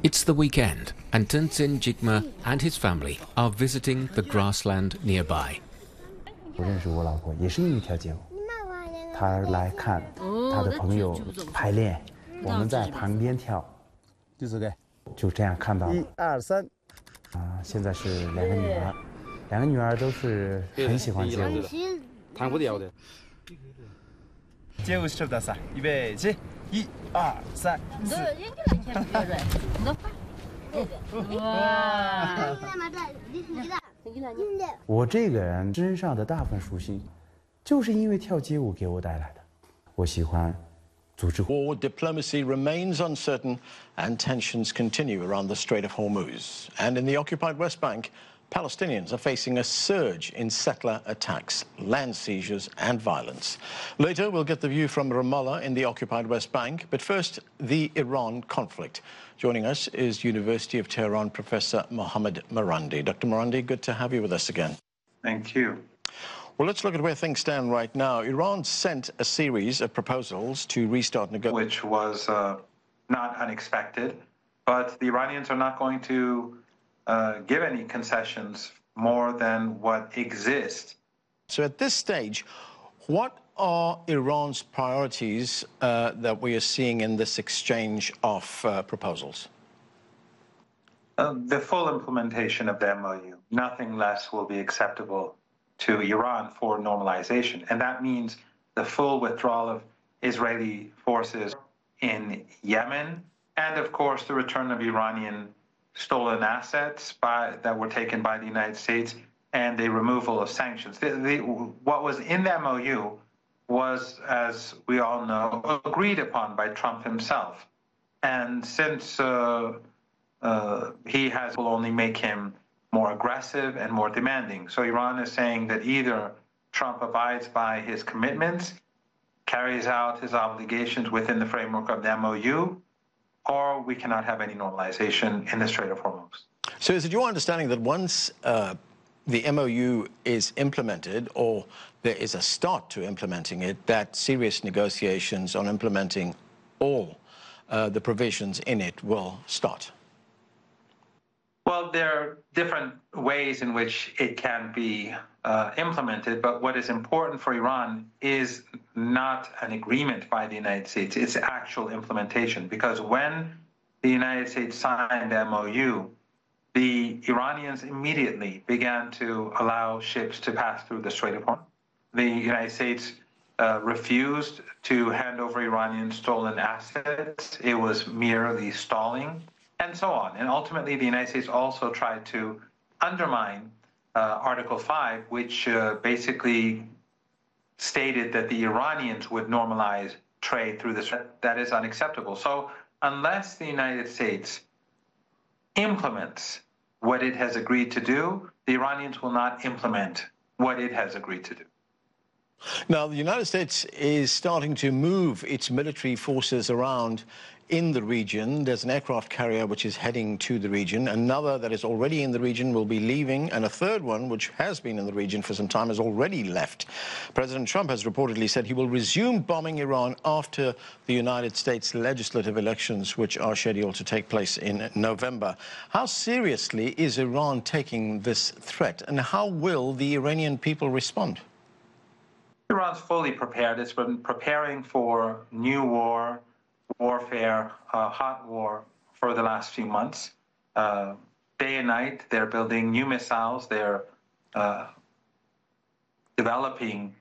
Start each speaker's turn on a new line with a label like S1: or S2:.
S1: It's the weekend, and Tenzin Jigme and his family are visiting the grassland nearby.
S2: 我认识我老婆也是因为跳街舞，她来看她的朋友排练，我们在旁边跳，第四个，就这样看到了。1、2、3，现在是两个女儿都是很喜欢街舞的，弹不掉的。街舞是的噻，预备起，1、2、3、4。我这个人身上的大部分属性，就是因为跳街舞给我带来的。我喜欢组织。
S3: War diplomacy remains uncertain, and tensions continue around the Strait of Hormuz. And in the occupied West Bank, Palestinians are facing a surge in settler attacks, land seizures, and violence. Later, we'll get the view from Ramallah in the occupied West Bank. But first, the Iran conflict. Joining us is University of Tehran Professor Mohammad Marandi. Dr. Marandi, good to have you with us again.
S4: Thank you.
S3: Well, let's look at where things stand right now. Iran sent a series of proposals to restart negotiations.
S4: Which was not unexpected, but the Iranians are not going to give any concessions more than what exists.
S3: So at this stage, what are Iran's priorities that we are seeing in this exchange of proposals?
S4: The full implementation of the MOU. Nothing less will be acceptable to Iran for normalization. And that means the full withdrawal of Israeli forces in Yemen, and of course the return of Iranian stolen assets that were taken by the United States, and the removal of sanctions. What was in the MOU was, as we all know, agreed upon by Trump himself. And since he will only make him more aggressive and more demanding. So Iran is saying that either Trump abides by his commitments, carries out his obligations within the framework of the MOU, or we cannot have any normalization in the Strait of Hormuz.
S3: So is it your understanding that once the MOU is implemented, or there is a start to implementing it, that serious negotiations on implementing all the provisions in it will start?
S4: Well, there are different ways in which it can be implemented, but what is important for Iran is not an agreement by the United States, it's actual implementation. Because when the United States signed the MOU, the Iranians immediately began to allow ships to pass through the Strait of Hormuz. The United States refused to hand over Iranian stolen assets. It was merely stalling, and so on. And ultimately, the United States also tried to undermine Article 5, which basically stated that the Iranians would normalize trade through this. That is unacceptable. So unless the United States implements what it has agreed to do, the Iranians will not implement what it has agreed to do.
S3: Now, the United States is starting to move its military forces around in the region. There's an aircraft carrier which is heading to the region. Another that is already in the region will be leaving. And a third one, which has been in the region for some time, has already left. President Trump has reportedly said he will resume bombing Iran after the United States legislative elections, which are scheduled to take place in November. How seriously is Iran taking this threat, and how will the Iranian people respond?
S4: Iran's fully prepared. It's been preparing for new warfare, hot war for the last few months. Day and night, they're building new missiles. They're developing